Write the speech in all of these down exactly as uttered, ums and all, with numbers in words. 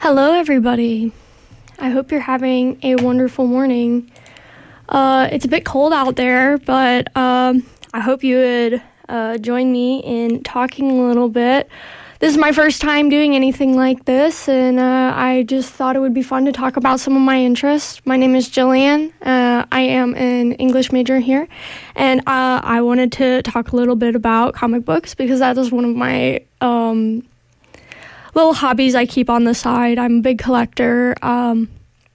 Hello, everybody. I hope you're having a wonderful morning. Uh, it's a bit cold out there, but um, I hope you would uh, join me in talking a little bit. This is my first time doing anything like this, and uh, I just thought it would be fun to talk about some of my interests. My name is Jillian. Uh, I am an English major here, and uh, I wanted to talk a little bit about comic books because that is one of my um, little hobbies I keep on the side. I'm a big collector. Um,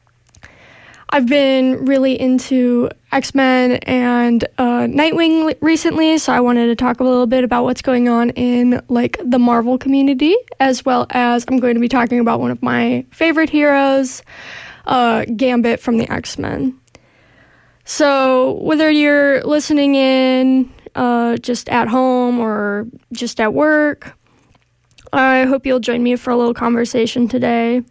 I've been really into X-Men and uh, Nightwing recently, so I wanted to talk a little bit about what's going on in like the Marvel community, as well as I'm going to be talking about one of my favorite heroes, uh, Gambit from the X-Men. So whether you're listening in uh, just at home or just at work, I hope you'll join me for a little conversation today.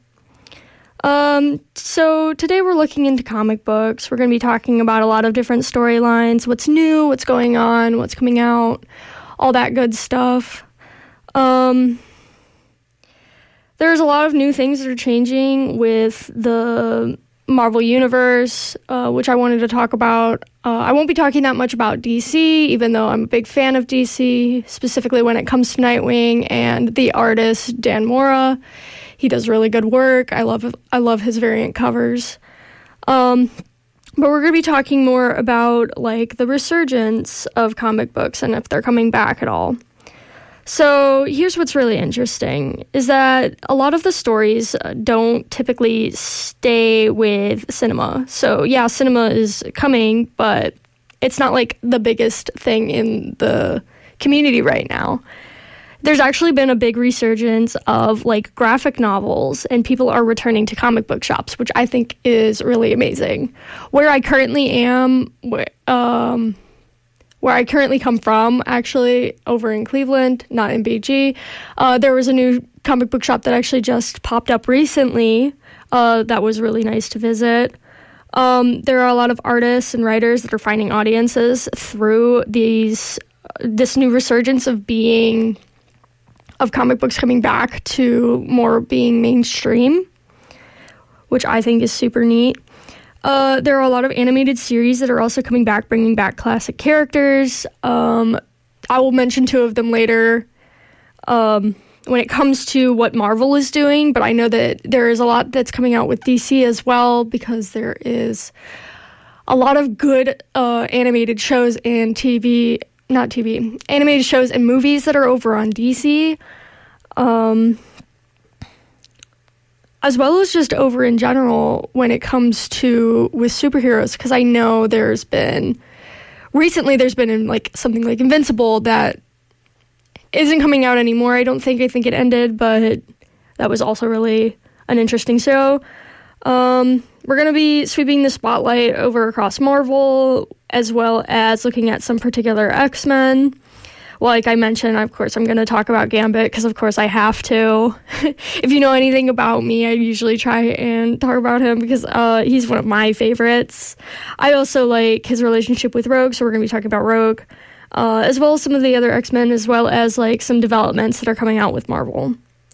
Um, so today we're looking into comic books. We're going to be talking about a lot of different storylines, what's new, what's going on, what's coming out, all that good stuff. Um, there's a lot of new things that are changing with the Marvel Universe, uh, which I wanted to talk about. Uh, I won't be talking that much about D C, even though I'm a big fan of D C, specifically when it comes to Nightwing and the artist, Dan Mora. He does really good work. I love I love his variant covers. Um, but we're going to be talking more about like the resurgence of comic books and if they're coming back at all. So here's what's really interesting is that a lot of the stories don't typically stay with cinema. So yeah, cinema is coming, but it's not like the biggest thing in the community right now. There's actually been a big resurgence of like graphic novels, and people are returning to comic book shops, which I think is really amazing. Where I currently am, where, um, where I currently come from, actually over in Cleveland, not in B G, uh, there was a new comic book shop that actually just popped up recently. Uh, that was really nice to visit. Um, there are a lot of artists and writers that are finding audiences through these this new resurgence of being. of comic books coming back to more being mainstream, which I think is super neat. Uh, there are a lot of animated series that are also coming back, bringing back classic characters. Um, I will mention two of them later um, when it comes to what Marvel is doing, but I know that there is a lot that's coming out with D C as well because there is a lot of good uh, animated shows and T V Not T V, animated shows and movies that are over on D C, um, as well as just over in general when it comes to with superheroes, because I know there's been, recently there's been like something like Invincible that isn't coming out anymore. I don't think, I think it ended, but that was also really an interesting show. Um, we're going to be sweeping the spotlight over across Marvel, as well as looking at some particular X-Men. Like I mentioned, of course, I'm going to talk about Gambit, because of course I have to. If you know anything about me, I usually try and talk about him, because uh, he's one of my favorites. I also like his relationship with Rogue, so we're going to be talking about Rogue, uh, as well as some of the other X-Men, as well as like some developments that are coming out with Marvel.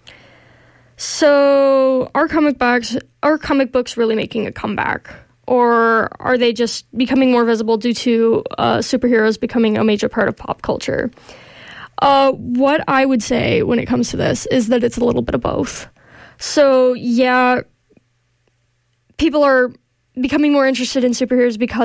So, are comic books are comic books really making a comeback, or are they just becoming more visible due to uh, superheroes becoming a major part of pop culture? Uh, what I would say when it comes to this is that it's a little bit of both. So, yeah, people are becoming more interested in superheroes because